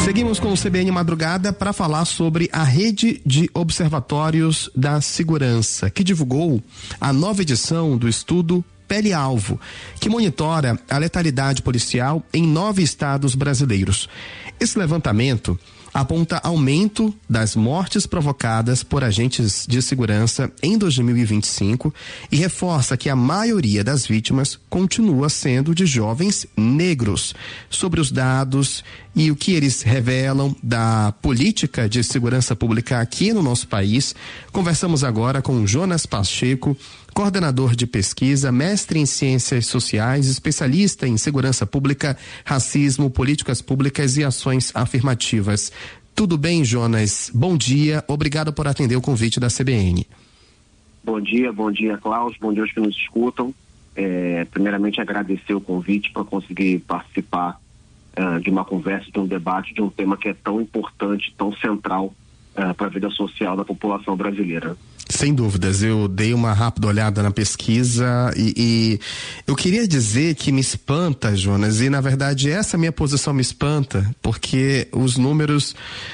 Seguimos com o CBN Madrugada para falar sobre a Rede de Observatórios da Segurança, que divulgou a nova edição do estudo Pele Alvo, que monitora a letalidade policial em 9 estados brasileiros. Esse levantamento aponta aumento das mortes provocadas por agentes de segurança em 2025 e reforça que a maioria das vítimas continua sendo de jovens negros. Sobre os dados e o que eles revelam da política de segurança pública aqui no nosso país, conversamos agora com Jonas Pacheco, coordenador de pesquisa, mestre em ciências sociais, especialista em segurança pública, racismo, políticas públicas e ações afirmativas. Tudo bem, Jonas? Bom dia, obrigado por atender o convite da CBN. Bom dia, Klaus, bom dia aos que nos escutam. Primeiramente agradecer o convite para conseguir participar de uma conversa, de um debate, de um tema que é tão importante, tão central para a vida social da população brasileira. Sem dúvidas, eu dei uma rápida olhada na pesquisa e eu queria dizer que me espanta, Jonas, e na verdade essa minha posição me espanta, porque os números,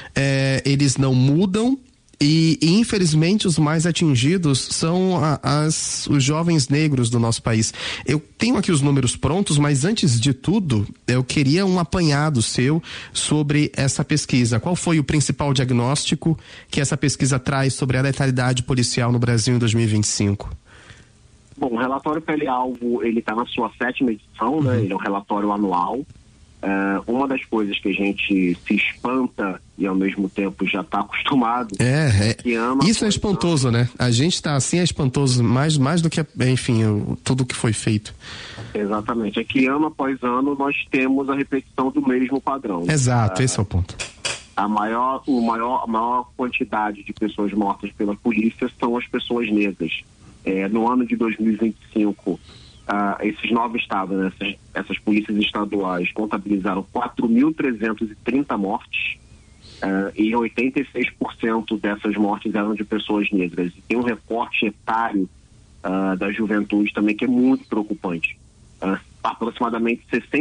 eles não mudam e infelizmente os mais atingidos são os jovens negros do nosso país. Eu tenho aqui os números prontos, mas antes de tudo, eu queria um apanhado seu sobre essa pesquisa. Qual foi o principal diagnóstico que essa pesquisa traz sobre a letalidade policial no Brasil em 2025? Bom, o relatório Pele Alvo, ele está na sua 7ª edição, né? Ele é um relatório anual. Uma das coisas que a gente se espanta e ao mesmo tempo já está acostumado. Que ama, isso é espantoso, né? A gente está assim, é espantoso, mais do que, enfim, tudo que foi feito. Exatamente. É que ano após ano nós temos a repetição do mesmo padrão. Exato, esse é o ponto. A maior quantidade de pessoas mortas pela polícia são as pessoas negras. No ano de 2025, esses 9 estados, né, essas polícias estaduais contabilizaram 4.330 mortes e 86% dessas mortes eram de pessoas negras. E tem um recorte etário da juventude também que é muito preocupante. Aproximadamente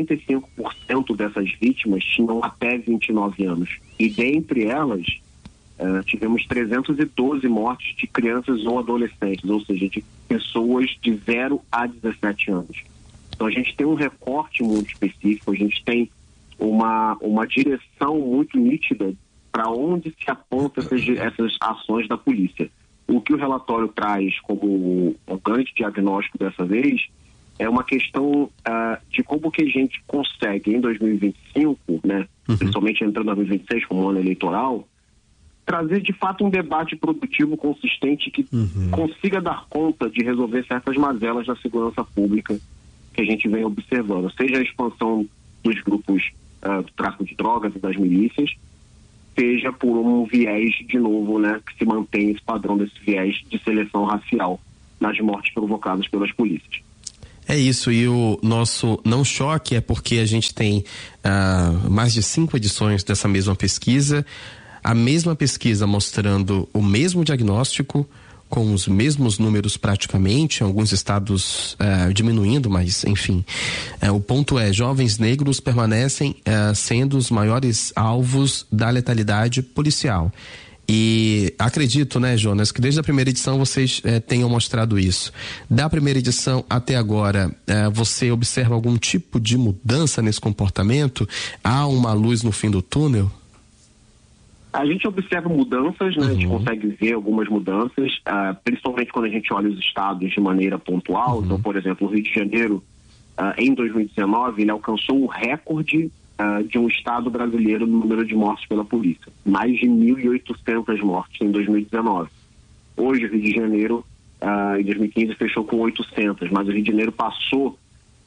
65% dessas vítimas tinham até 29 anos. E dentre elas, tivemos 312 mortes de crianças ou adolescentes, ou seja, de pessoas de 0 a 17 anos. Então a gente tem um recorte muito específico, a gente tem uma direção muito nítida para onde se apontam essas ações da polícia. O que o relatório traz como um grande diagnóstico dessa vez é uma questão de como que a gente consegue em 2025, né, principalmente entrando em 2026 como ano eleitoral, trazer de fato um debate produtivo, consistente, que consiga dar conta de resolver certas mazelas da segurança pública que a gente vem observando, seja a expansão dos grupos do tráfico de drogas e das milícias, seja por um viés, de novo, né, que se mantém esse padrão desse viés de seleção racial nas mortes provocadas pelas polícias. É isso, e o nosso não choque é porque a gente tem mais de 5 edições dessa mesma pesquisa, a mesma pesquisa mostrando o mesmo diagnóstico, com os mesmos números praticamente, em alguns estados diminuindo, mas enfim. O ponto é, jovens negros permanecem sendo os maiores alvos da letalidade policial. E acredito, né, Jonas, que desde a primeira edição vocês tenham mostrado isso. Da primeira edição até agora, você observa algum tipo de mudança nesse comportamento? Há uma luz no fim do túnel? A gente observa mudanças, né? A gente consegue ver algumas mudanças, principalmente quando a gente olha os estados de maneira pontual. Então, por exemplo, o Rio de Janeiro, em 2019, ele alcançou o recorde de um estado brasileiro no número de mortes pela polícia. Mais de 1.800 mortes em 2019. Hoje, o Rio de Janeiro, em 2015, fechou com 800, mas o Rio de Janeiro passou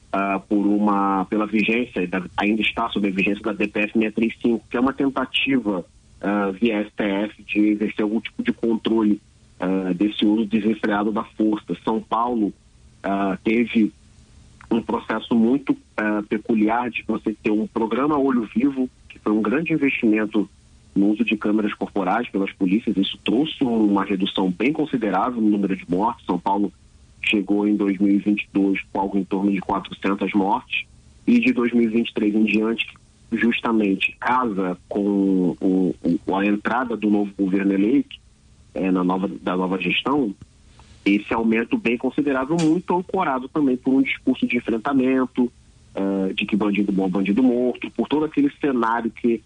pela vigência, ainda está sob a vigência da DPF 635, que é uma tentativa via STF de exercer algum tipo de controle desse uso desenfreado da força. São Paulo teve um processo muito peculiar de você ter um programa Olho Vivo, que foi um grande investimento no uso de câmeras corporais pelas polícias. Isso trouxe uma redução bem considerável no número de mortes. São Paulo chegou em 2022 com algo em torno de 400 mortes, e de 2023 em diante justamente casa com a entrada do novo governo eleito, da nova gestão, esse aumento bem considerável, muito ancorado também por um discurso de enfrentamento, de que bandido bom, bandido morto, por todo aquele cenário que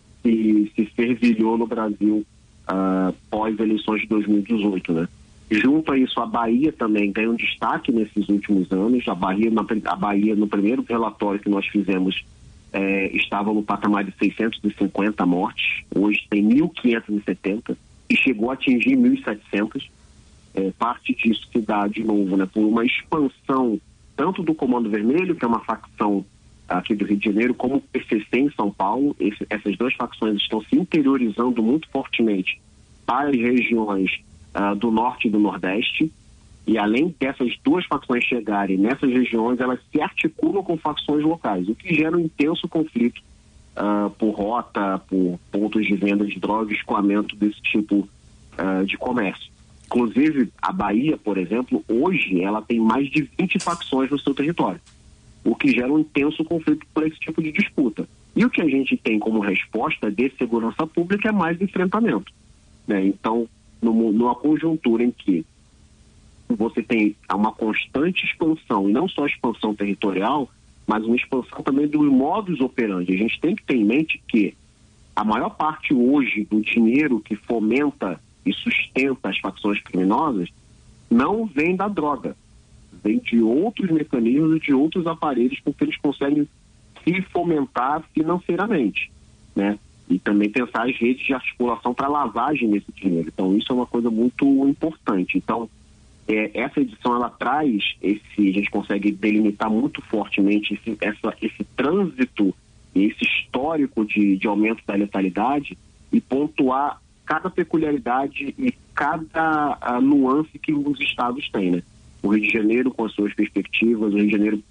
se fervilhou no Brasil pós-eleições de 2018, né? Junto a isso, a Bahia também ganha um destaque nesses últimos anos. A Bahia, no primeiro relatório que nós fizemos, estava no patamar de 650 mortes. Hoje tem 1.570 e chegou a atingir 1.700. Parte disso se dá, de novo, né, por uma expansão tanto do Comando Vermelho, que é uma facção aqui do Rio de Janeiro, como o PCC em São Paulo. Essas duas facções estão se interiorizando muito fortemente para as regiões do Norte e do Nordeste, e além dessas duas facções chegarem nessas regiões, elas se articulam com facções locais, o que gera um intenso conflito por rota, por pontos de venda de drogas, escoamento desse tipo de comércio. Inclusive, a Bahia, por exemplo, hoje ela tem mais de 20 facções no seu território, o que gera um intenso conflito por esse tipo de disputa. E o que a gente tem como resposta de segurança pública é mais enfrentamento, né? Então, numa conjuntura em que você tem uma constante expansão, e não só expansão territorial, mas uma expansão também do modus operandi. A gente tem que ter em mente que a maior parte hoje do dinheiro que fomenta e sustenta as facções criminosas não vem da droga, vem de outros mecanismos e de outros aparelhos com que eles conseguem se fomentar financeiramente, né? E também pensar as redes de articulação para lavagem desse dinheiro. Então, isso é uma coisa muito importante. Então, essa edição, ela traz a gente consegue delimitar muito fortemente esse trânsito, esse histórico de aumento da letalidade e pontuar cada peculiaridade e cada nuance que os estados têm, né? O Rio de Janeiro, com as suas perspectivas, o Rio de Janeiro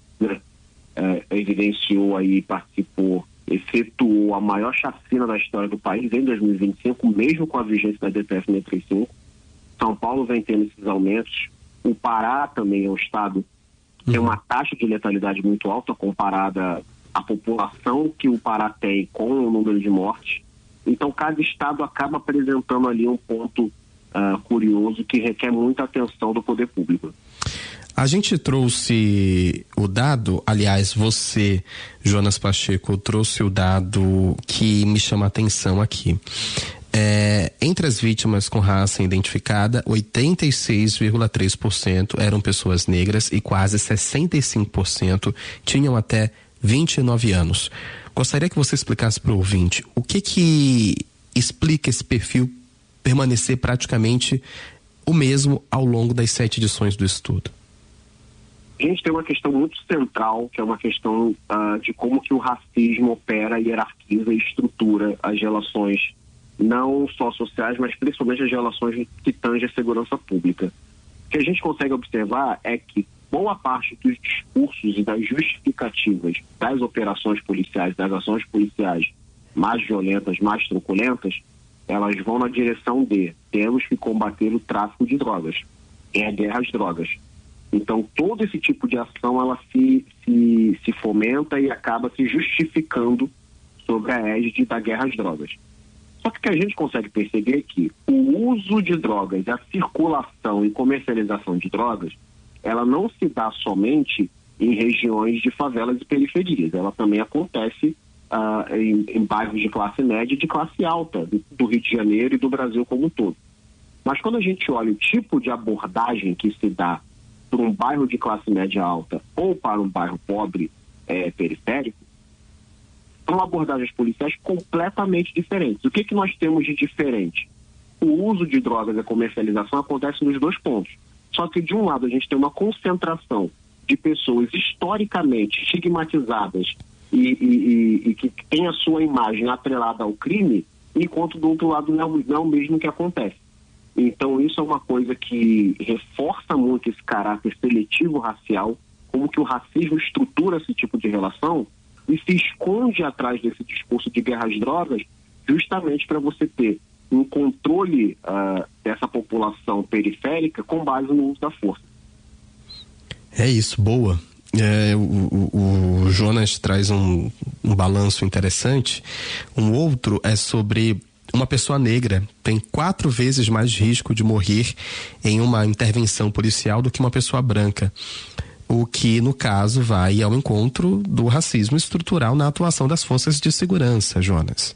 evidenciou aí, participou, efetuou a maior chacina da história do país em 2025, mesmo com a vigência da DPF 635. São Paulo vem tendo esses aumentos. O Pará também é um estado que tem uma taxa de letalidade muito alta comparada à população que o Pará tem com o número de mortes. Então, cada estado acaba apresentando ali um ponto curioso que requer muita atenção do poder público. A gente trouxe o dado, aliás, você, Jonas Pacheco, trouxe o dado que me chama a atenção aqui. Entre as vítimas com raça identificada, 86,3% eram pessoas negras e quase 65% tinham até 29 anos. Gostaria que você explicasse para o ouvinte o que explica esse perfil permanecer praticamente o mesmo ao longo das 7 edições do estudo. A gente tem uma questão muito central, que é uma questão de como que o racismo opera, hierarquiza e estrutura as relações, não só sociais, mas principalmente as relações que tangem a segurança pública. O que a gente consegue observar é que boa parte dos discursos e das justificativas das operações policiais, das ações policiais mais violentas, mais truculentas, elas vão na direção de temos que combater o tráfico de drogas, a guerra às drogas. Então, todo esse tipo de ação, ela se fomenta e acaba se justificando sobre a égide da guerra às drogas. Só que o que a gente consegue perceber é que o uso de drogas, a circulação e comercialização de drogas, ela não se dá somente em regiões de favelas e periferias. Ela também acontece em bairros de classe média e de classe alta do Rio de Janeiro e do Brasil como um todo. Mas quando a gente olha o tipo de abordagem que se dá para um bairro de classe média alta ou para um bairro pobre periférico, são abordagens policiais completamente diferentes. O que nós temos de diferente? O uso de drogas e a comercialização acontece nos dois pontos. Só que, de um lado, a gente tem uma concentração de pessoas historicamente estigmatizadas e que tem a sua imagem atrelada ao crime, enquanto, do outro lado, não é o mesmo que acontece. Então, isso é uma coisa que reforça muito esse caráter seletivo racial, como que o racismo estrutura esse tipo de relação e se esconde atrás desse discurso de guerra às drogas, justamente para você ter um controle dessa população periférica com base no uso da força. É isso, boa. O Jonas traz um balanço interessante. Um outro é sobre uma pessoa negra tem 4 vezes mais risco de morrer em uma intervenção policial do que uma pessoa branca. O que, no caso, vai ao encontro do racismo estrutural na atuação das forças de segurança, Jonas.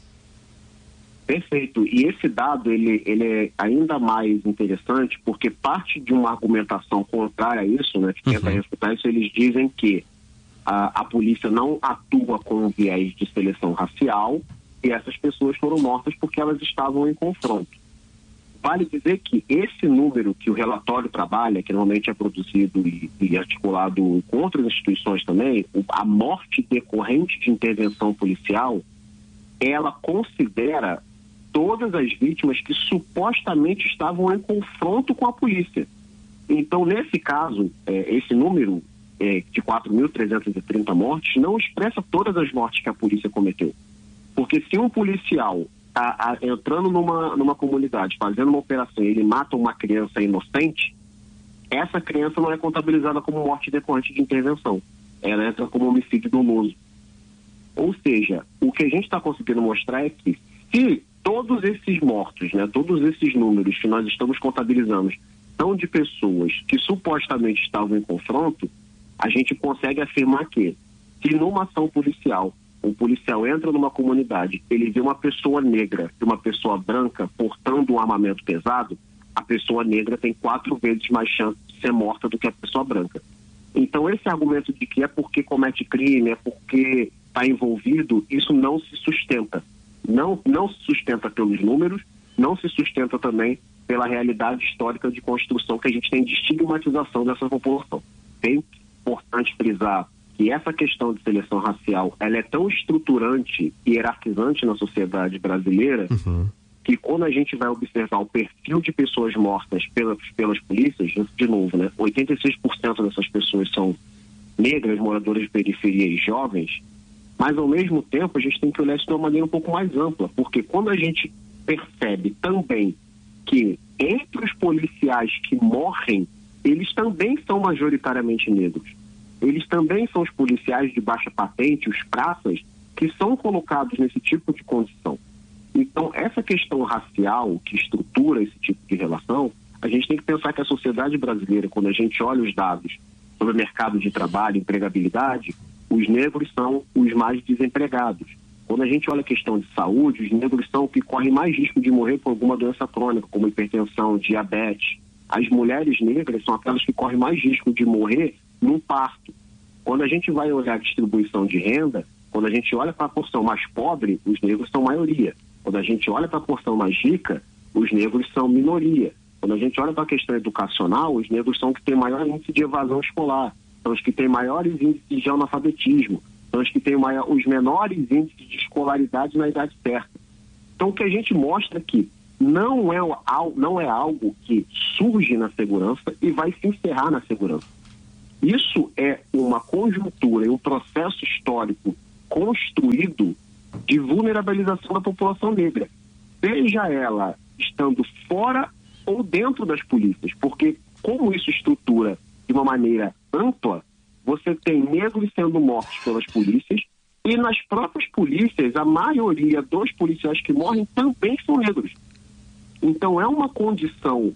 Perfeito. E esse dado, ele é ainda mais interessante porque parte de uma argumentação contrária a isso, né, que tenta refutar isso, eles dizem que a polícia não atua com um viés de seleção racial e essas pessoas foram mortas porque elas estavam em confronto. Vale dizer que esse número que o relatório trabalha, que normalmente é produzido e articulado com outras instituições também, a morte decorrente de intervenção policial, ela considera todas as vítimas que supostamente estavam em confronto com a polícia. Então, nesse caso, esse número de 4.330 mortes não expressa todas as mortes que a polícia cometeu. Porque se um policial está entrando numa comunidade, fazendo uma operação e ele mata uma criança inocente, essa criança não é contabilizada como morte decorrente de intervenção. Ela entra como homicídio doloso. Ou seja, o que a gente está conseguindo mostrar é que se todos esses mortos, né, todos esses números que nós estamos contabilizando são de pessoas que supostamente estavam em confronto, a gente consegue afirmar que se numa ação policial, um policial entra numa comunidade, ele vê uma pessoa negra e uma pessoa branca portando um armamento pesado, a pessoa negra tem 4 vezes mais chance de ser morta do que a pessoa branca. Então esse argumento de que é porque comete crime, é porque está envolvido, isso não se sustenta. Não se sustenta pelos números, não se sustenta também pela realidade histórica de construção que a gente tem de estigmatização dessa população. É importante frisar que essa questão de seleção racial, ela é tão estruturante e hierarquizante na sociedade brasileira, que quando a gente vai observar o perfil de pessoas mortas pelas polícias, de novo, né, 86% dessas pessoas são negras, moradoras de periferia e jovens, mas ao mesmo tempo a gente tem que olhar isso de uma maneira um pouco mais ampla, porque quando a gente percebe também que entre os policiais que morrem, eles também são majoritariamente negros. Eles também são os policiais de baixa patente, os praças, que são colocados nesse tipo de condição. Então, essa questão racial que estrutura esse tipo de relação, a gente tem que pensar que a sociedade brasileira, quando a gente olha os dados sobre o mercado de trabalho, empregabilidade, os negros são os mais desempregados. Quando a gente olha a questão de saúde, os negros são os que correm mais risco de morrer por alguma doença crônica, como hipertensão, diabetes. As mulheres negras são aquelas que correm mais risco de morrer num parto. Quando a gente vai olhar a distribuição de renda, quando a gente olha para a porção mais pobre, os negros são maioria. Quando a gente olha para a porção mais rica, os negros são minoria. Quando a gente olha para a questão educacional, os negros são os que têm maior índice de evasão escolar, são os que têm maiores índices de analfabetismo, são os que têm os menores índices de escolaridade na idade certa. Então, o que a gente mostra aqui não é algo que surge na segurança e vai se encerrar na segurança. Isso é uma conjuntura e um processo histórico construído de vulnerabilização da população negra, seja ela estando fora ou dentro das polícias, porque como isso estrutura de uma maneira ampla, você tem negros sendo mortos pelas polícias e nas próprias polícias, a maioria dos policiais que morrem também são negros. Então é uma condição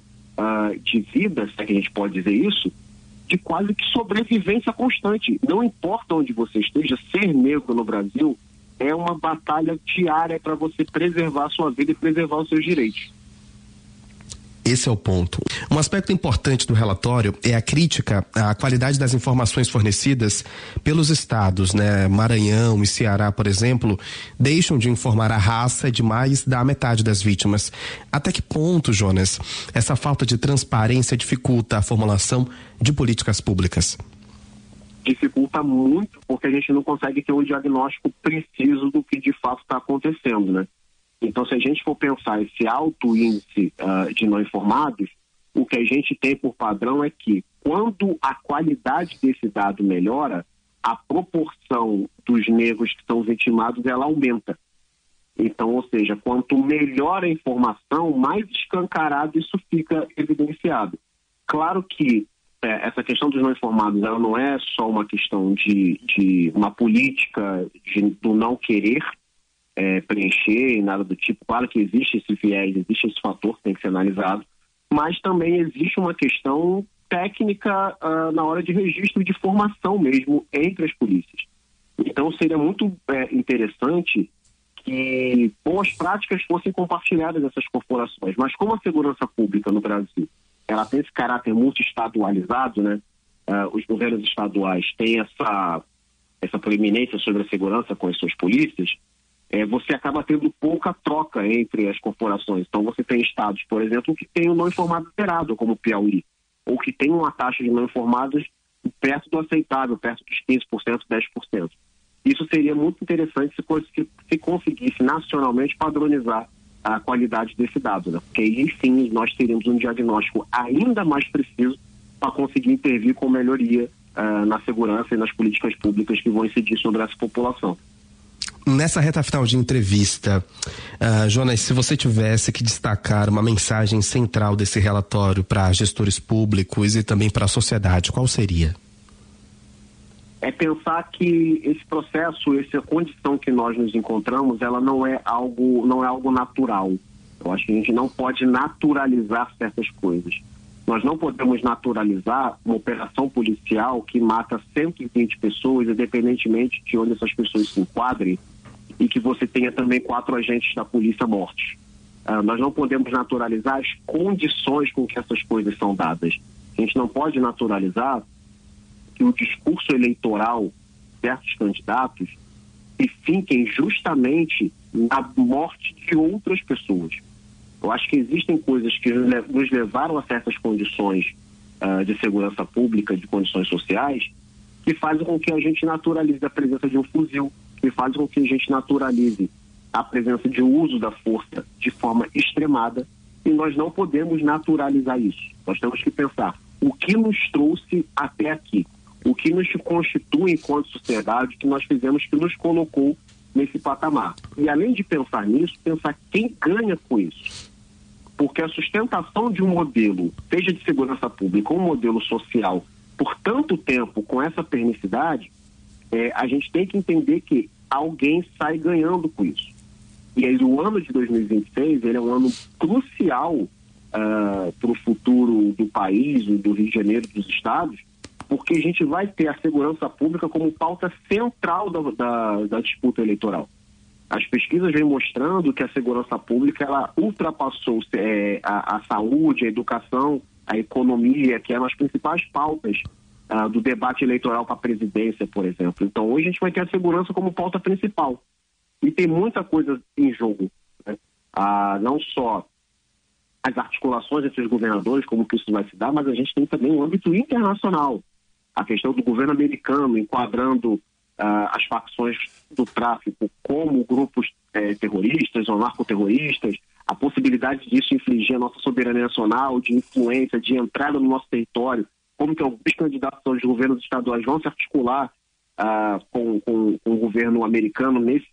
de vida, se é que a gente pode dizer isso, de quase que sobrevivência constante. Não importa onde você esteja, ser negro no Brasil é uma batalha diária para você preservar a sua vida e preservar os seus direitos. Esse é o ponto. Um aspecto importante do relatório é a crítica à qualidade das informações fornecidas pelos estados, né? Maranhão e Ceará, por exemplo, deixam de informar a raça de mais da metade das vítimas. Até que ponto, Jonas, essa falta de transparência dificulta a formulação de políticas públicas? Dificulta muito, porque a gente não consegue ter um diagnóstico preciso do que de fato está acontecendo, né? Então, se a gente for pensar esse alto índice de não informados, o que a gente tem por padrão é que quando a qualidade desse dado melhora, a proporção dos negros que são vitimados, ela aumenta. Então, ou seja, quanto melhor a informação, mais escancarado isso fica evidenciado. Claro que essa questão dos não informados, ela não é só uma questão de uma política do não querer preencher e nada do tipo. Claro que existe esse viés, existe esse fator que tem que ser analisado, mas também existe uma questão técnica na hora de registro e de formação mesmo entre as polícias. Então seria muito interessante que boas práticas fossem compartilhadas dessas corporações, mas como a segurança pública no Brasil ela tem esse caráter multi-estadualizado, né? Os governos estaduais têm essa preeminência sobre a segurança com as suas polícias, você acaba tendo pouca troca entre as corporações. Então você tem estados, por exemplo, que tem o não informado zerado, como o Piauí, ou que tem uma taxa de não informados perto do aceitável, perto dos 15%, 10%. Isso seria muito interessante se conseguisse nacionalmente padronizar a qualidade desse dado, né? Porque aí sim nós teríamos um diagnóstico ainda mais preciso para conseguir intervir com melhoria na segurança e nas políticas públicas que vão incidir sobre essa população. Nessa reta final de entrevista, Jonas, se você tivesse que destacar uma mensagem central desse relatório para gestores públicos e também para a sociedade, qual seria? É pensar que esse processo, essa condição que nós nos encontramos, ela não é algo natural. Eu acho que a gente não pode naturalizar certas coisas. Nós não podemos naturalizar uma operação policial que mata 120 pessoas, independentemente de onde essas pessoas se enquadrem, e que você tenha também 4 agentes da polícia mortos. Nós não podemos naturalizar as condições com que essas coisas são dadas. A gente não pode naturalizar que o discurso eleitoral de certos candidatos se finquem justamente na morte de outras pessoas. Eu acho que existem coisas que nos levaram a certas condições de segurança pública, de condições sociais, que fazem com que a gente naturalize a presença de um fuzil, que fazem com que a gente naturalize a presença de uso da força de forma extremada, e nós não podemos naturalizar isso. Nós temos que pensar o que nos trouxe até aqui, o que nos constitui enquanto sociedade, que nós fizemos que nos colocou nesse patamar. E além de pensar nisso, pensar quem ganha com isso. Porque a sustentação de um modelo, seja de segurança pública ou um modelo social, por tanto tempo com essa pernicidade, a gente tem que entender que alguém sai ganhando com isso. E aí o ano de 2026, ele é um ano crucial para o futuro do país, do Rio de Janeiro, dos estados, porque a gente vai ter a segurança pública como pauta central da disputa eleitoral. As pesquisas vêm mostrando que a segurança pública ela ultrapassou a saúde, a educação, a economia, que eram as principais pautas do debate eleitoral para a presidência, por exemplo. Então hoje a gente vai ter a segurança como pauta principal. E tem muita coisa em jogo, né? Não só as articulações entre os governadores, como que isso vai se dar, mas a gente tem também um âmbito internacional. A questão do governo americano enquadrando as facções do tráfico como grupos terroristas ou narcoterroristas, a possibilidade disso infligir a nossa soberania nacional, de influência, de entrada no nosso território, como que alguns candidatos aos governos estaduais vão se articular com o governo americano nesse